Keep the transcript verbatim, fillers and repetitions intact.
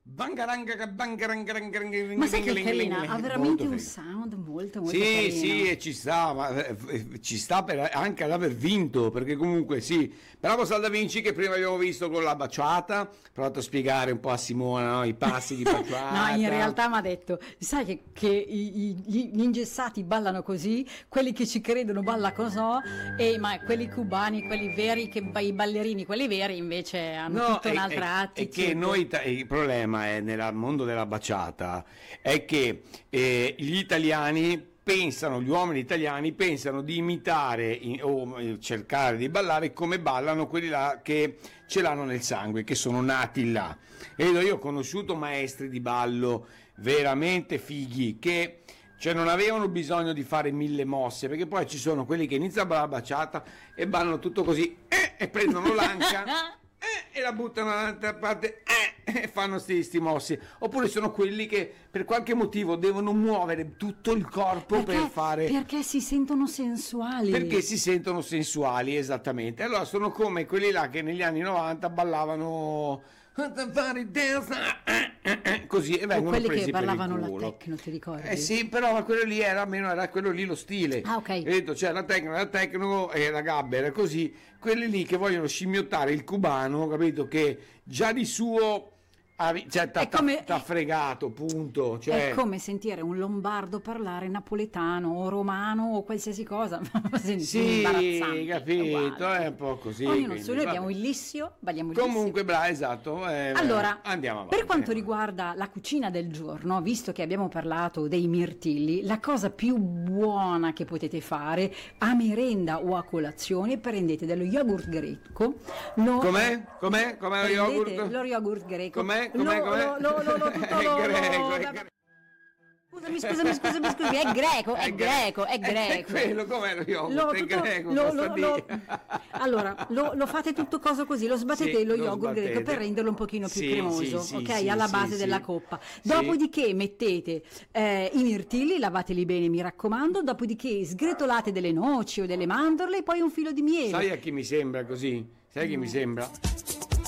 Bangaranga, bangaranga, Ma sai che è carina? Ha veramente un sound molto molto sì, carino. Sì, e ci sta, ma eh, ci sta per, anche ad aver vinto, perché comunque sì. Bravo Sal Da Vinci, che prima abbiamo visto con la baciata, ho provato a spiegare un po' a Simona, no? I passi di baciata. No, in realtà mi ha detto, sai che, che i, i, gli ingessati ballano così, quelli che ci credono balla così, e ma quelli cubani, quelli veri, che i ballerini, quelli veri invece hanno No, tutta è, un'altra è, attitudine. è che noi, il problema è nel mondo della baciata è che eh, gli italiani pensano, gli uomini italiani pensano di imitare in, o cercare di ballare come ballano quelli là che ce l'hanno nel sangue, che sono nati là. E io ho conosciuto maestri di ballo veramente fighi che cioè non avevano bisogno di fare mille mosse, perché poi ci sono quelli che iniziano a ballare la baciata e ballano tutto così eh, e prendono l'anca eh, e la buttano dall'altra parte eh, e fanno sti, sti mossi. Oppure sono quelli che per qualche motivo devono muovere tutto il corpo perché, per fare perché si sentono sensuali, perché si sentono sensuali, esattamente. Allora sono come quelli là che negli anni novanta ballavano così e vengono quelli presi che ballavano per il la culo. techno, ti ricordi? Eh sì, però ma quello lì era almeno era quello lì lo stile. Ah, ok. Hai detto, cioè la tecno, la tecno e la gabba era così. Quelli lì che vogliono scimmiottare il cubano, capito? Che già di suo cioè t'ha come... fregato, punto. Cioè... È come sentire un lombardo parlare napoletano o romano o qualsiasi cosa. Sì, capito, è un po' così. Ognuno su noi abbiamo il lissio, balliamo il comunque bravo, esatto. Eh, allora, andiamo avanti. Per quanto riguarda la cucina del giorno, visto che abbiamo parlato dei mirtilli, la cosa più buona che potete fare a merenda o a colazione, prendete dello yogurt greco. Lo... Com'è? Com'è? Com'è lo yogurt? Lo yogurt greco. Com'è? Com'è, com'è? Lo, lo, lo, lo, tutto è lo, greco, lo, è da... greco. Scusami, scusami, scusami, scusami, è greco, è, è greco, è greco. È quello, com'è lo yogurt? Lo, è tutto, greco, lo, lo, lo, allora, lo, lo fate tutto coso così, lo sbattete sì, lo lo yogurt sbattete. greco per renderlo un pochino più sì, cremoso, sì, ok? Sì, alla sì, base sì, della sì. coppa. Dopodiché mettete eh, i mirtilli, lavateli bene, mi raccomando, dopodiché sgretolate delle noci o delle mandorle e poi un filo di miele. Sai a chi mi sembra così? Sai a chi no. mi sembra?